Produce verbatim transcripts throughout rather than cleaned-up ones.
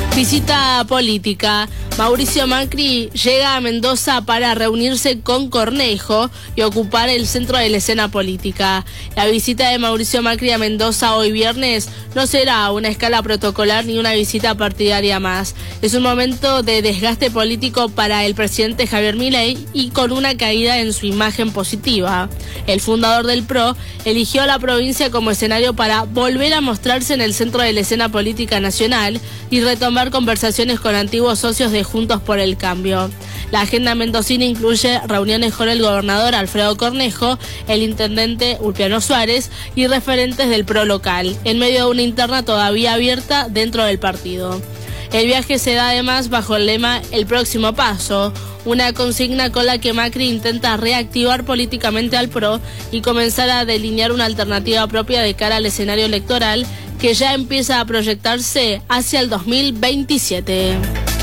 Visita política. Mauricio Macri llega a Mendoza para reunirse con Cornejo y ocupar el centro de la escena política. La visita de Mauricio Macri a Mendoza hoy viernes no será una escala protocolar ni una visita partidaria más. Es un momento de desgaste político para el presidente Javier Milei y con una caída en su imagen positiva. El fundador del P R O eligió a la provincia como escenario para volver a mostrarse en el centro de la escena política nacional y retomar conversaciones con antiguos socios de Juntos por el Cambio. La agenda mendocina incluye reuniones con el gobernador Alfredo Cornejo, el intendente Ulpiano Suárez y referentes del P R O local, en medio de una interna todavía abierta dentro del partido. El viaje se da además bajo el lema El próximo paso, una consigna con la que Macri intenta reactivar políticamente al P R O y comenzar a delinear una alternativa propia de cara al escenario electoral que ya empieza a proyectarse hacia el dos mil veintisiete.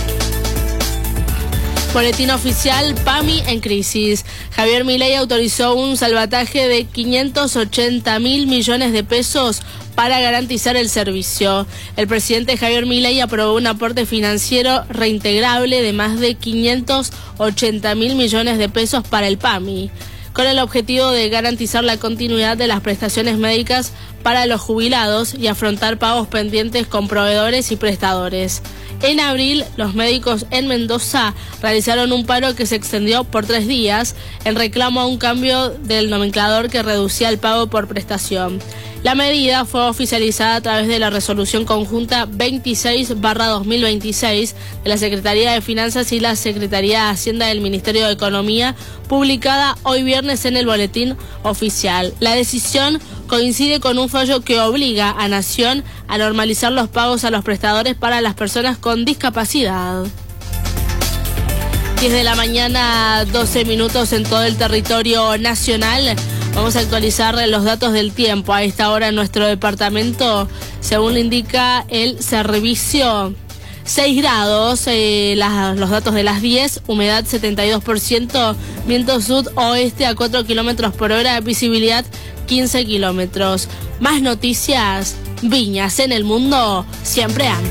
Boletín oficial, PAMI en crisis. Javier Milei autorizó un salvataje de quinientos ochenta mil millones de pesos para garantizar el servicio. El presidente Javier Milei aprobó un aporte financiero reintegrable de más de quinientos ochenta mil millones de pesos para el PAMI, con el objetivo de garantizar la continuidad de las prestaciones médicas para los jubilados y afrontar pagos pendientes con proveedores y prestadores. En abril, los médicos en Mendoza realizaron un paro que se extendió por tres días en reclamo a un cambio del nomenclador que reducía el pago por prestación. La medida fue oficializada a través de la resolución conjunta veintiséis barra dos mil veintiséis de la Secretaría de Finanzas y la Secretaría de Hacienda del Ministerio de Economía, publicada hoy viernes en el Boletín Oficial. La decisión coincide con un fallo que obliga a Nación a normalizar los pagos a los prestadores para las personas con discapacidad. diez de la mañana, doce minutos en todo el territorio nacional. Vamos a actualizar los datos del tiempo a esta hora en nuestro departamento. Según lo indica el servicio, seis grados, eh, las, los datos de las diez, humedad setenta y dos por ciento, viento sudoeste a cuatro kilómetros por hora, visibilidad quince kilómetros. Más noticias, Viñas en el mundo, siempre antes.